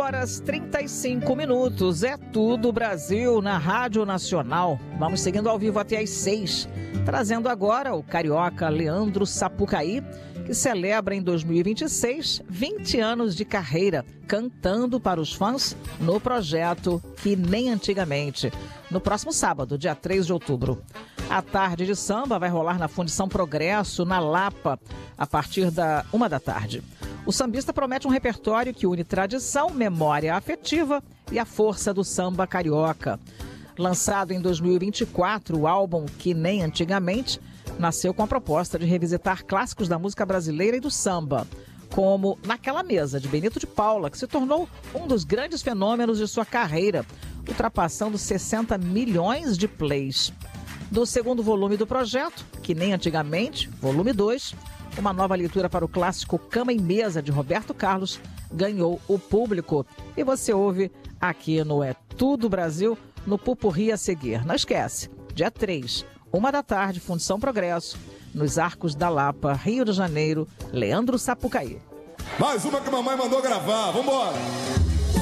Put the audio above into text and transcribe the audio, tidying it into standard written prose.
horas 35 minutos. É tudo Brasil na Rádio Nacional. Vamos seguindo ao vivo até às 6. Trazendo agora o carioca Leandro Sapucaí, que celebra em 2026 20 anos de carreira, cantando para os fãs no projeto Que Nem Antigamente, no próximo sábado, dia 3 de outubro. A tarde de samba vai rolar na Fundição Progresso, na Lapa, a partir da 1h. O sambista promete um repertório que une tradição, memória afetiva e a força do samba carioca. Lançado em 2024, o álbum Que Nem Antigamente nasceu com a proposta de revisitar clássicos da música brasileira e do samba, como Naquela Mesa, de Benito de Paula, que se tornou um dos grandes fenômenos de sua carreira, ultrapassando 60 milhões de plays. Do segundo volume do projeto, Que Nem Antigamente, volume 2, uma nova leitura para o clássico Cama e Mesa, de Roberto Carlos, ganhou o público. E você ouve aqui no É Tudo Brasil, no Pupurri a seguir. Não esquece, dia 3, 1h, Fundição Progresso, nos Arcos da Lapa, Rio de Janeiro, Leandro Sapucaí. Mais uma que a mamãe mandou gravar, vambora!